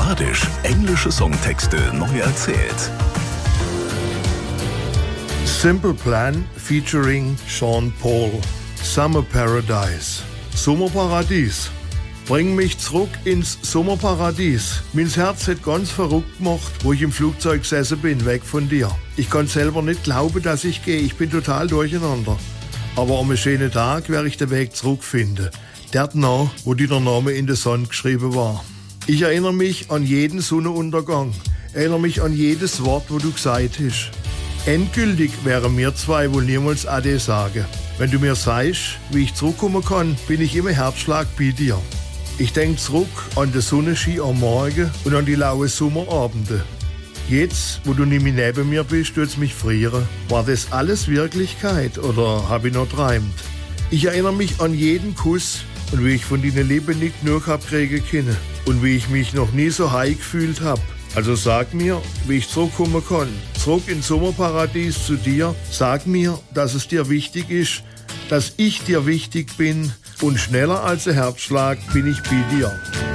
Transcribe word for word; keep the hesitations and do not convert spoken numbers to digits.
Badisch, englische Songtexte neu erzählt. Simple Plan featuring Sean Paul. Summer Paradise. Sommerparadies. Bring mich zurück ins Sommerparadies. Mein Herz hat ganz verrückt gemacht, wo ich im Flugzeug gesessen bin, weg von dir. Ich kann selber nicht glauben, dass ich gehe. Ich bin total durcheinander. Aber um einen schönen Tag werde ich den Weg zurückfinden. Dort noch, wo dir der Name in der Sonne geschrieben war. Ich erinnere mich an jeden Sonnenuntergang. Erinnere mich an jedes Wort, wo du gesagt hast. Endgültig wären wir zwei wohl niemals Ade sagen. Wenn du mir sagst, wie ich zurückkommen kann, bin ich immer Herzschlag bei dir. Ich denke zurück an den Sonnenschein am Morgen und an die lauen Sommerabende. Jetzt, wo du nicht mehr neben mir bist, tut's mich frieren. War das alles Wirklichkeit oder habe ich noch träumt? Ich erinnere mich an jeden Kuss und wie ich von deinen Lippen nicht genug hab kriegen können und wie ich mich noch nie so high gefühlt hab. Also sag mir, wie ich zurückkommen kann. Zurück ins Sommerparadies zu dir. Sag mir, dass es dir wichtig ist, dass ich dir wichtig bin und schneller als ein Herzschlag bin ich bei dir.